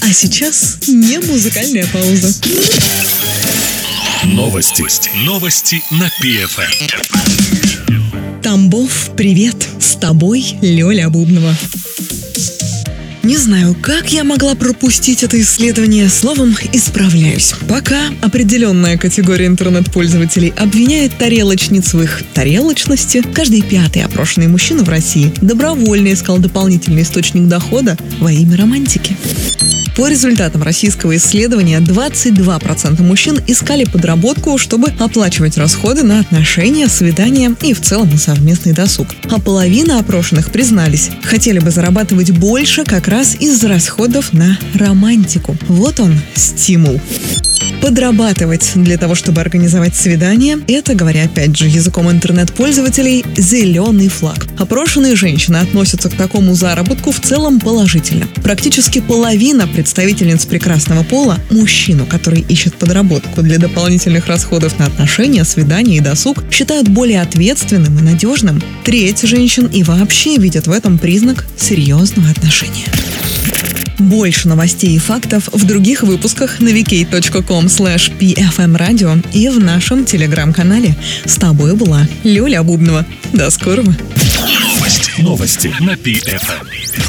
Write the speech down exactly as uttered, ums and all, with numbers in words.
А сейчас не музыкальная пауза. Новости. Новости на пи эф эм. Тамбов, привет! С тобой Лёля Бубнова. Не знаю, как я могла пропустить это исследование, словом, исправляюсь. Пока определенная категория интернет-пользователей обвиняет тарелочниц в их тарелочности, каждый пятый опрошенный мужчина в России добровольно искал дополнительный источник дохода во имя романтики. По результатам российского исследования, двадцать два процента мужчин искали подработку, чтобы оплачивать расходы на отношения, свидания и в целом на совместный досуг. А половина опрошенных признались, хотели бы зарабатывать больше как раз из-за расходов на романтику. Вот он, стимул. Подрабатывать для того, чтобы организовать свидание – это, говоря опять же языком интернет-пользователей, зеленый флаг. Опрошенные женщины относятся к такому заработку в целом положительно. Практически половина представительниц прекрасного пола – мужчину, который ищет подработку для дополнительных расходов на отношения, свидания и досуг, считают более ответственным и надежным. Треть женщин и вообще видят в этом признак серьезного отношения. Больше новостей и фактов в других выпусках на ви кей точка ком слэш пи эф эм радио и в нашем телеграм-канале. С тобой была Лёля Бубнова. До скорого. Новости. Новости на пи эф эм.